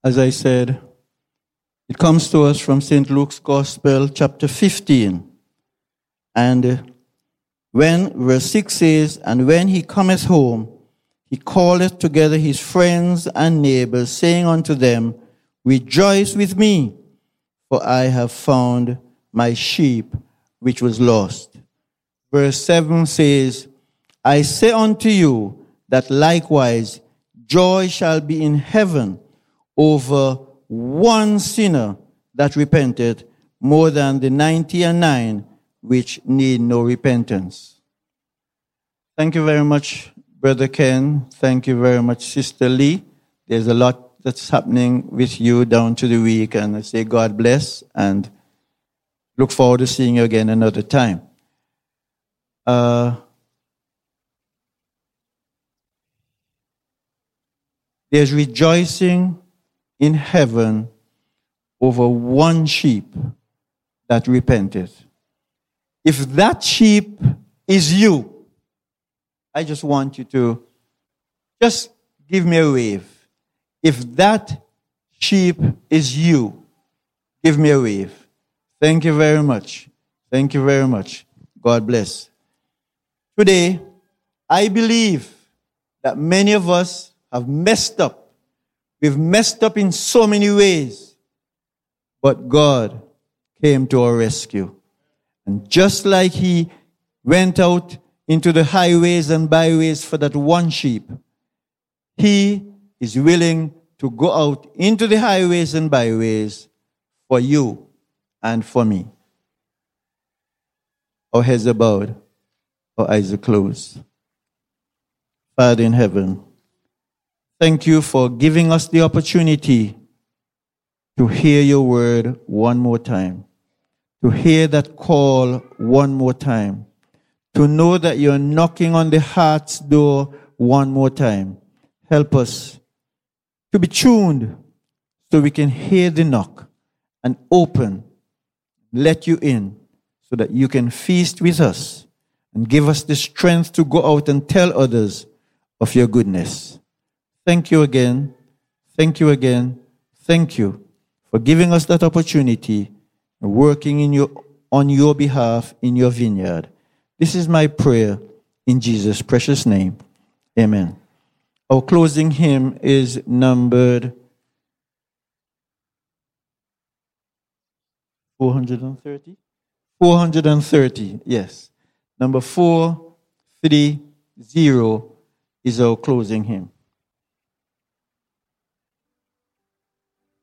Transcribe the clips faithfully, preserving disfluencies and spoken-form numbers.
As I said, it comes to us from Saint Luke's Gospel, chapter fifteen. And when, verse six says, "And when he cometh home, he calleth together his friends and neighbors, saying unto them, Rejoice with me, for I have found my sheep which was lost." Verse seven says, "I say unto you that likewise joy shall be in heaven over one sinner that repented more than the ninety and nine which need no repentance." Thank you very much, Brother Ken. Thank you very much, Sister Lee. There's a lot that's happening with you down to the week, and I say God bless and look forward to seeing you again another time. Uh, there's rejoicing in heaven over one sheep that repented. If that sheep is you, I just want you to just give me a wave. If that sheep is you, give me a wave. Thank you very much. Thank you very much. God bless. Today, I believe that many of us have messed up. We've messed up in so many ways. But God came to our rescue. And just like he went out into the highways and byways for that one sheep, he is willing to go out into the highways and byways for you and for me. Our heads are bowed, our eyes are closed. Father in heaven, thank you for giving us the opportunity to hear your word one more time, to hear that call one more time, to know that you're knocking on the heart's door one more time. Help us to be tuned so we can hear the knock and open, let you in so that you can feast with us and give us the strength to go out and tell others of your goodness. Thank you again. Thank you again. Thank you for giving us that opportunity and working in your, on your behalf in your vineyard. This is my prayer in Jesus' precious name. Amen. Our closing hymn is numbered four hundred thirty? four hundred thirty, yes. Number four thirty is our closing hymn.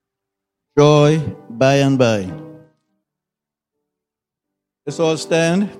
Joy by and by. Let's all stand.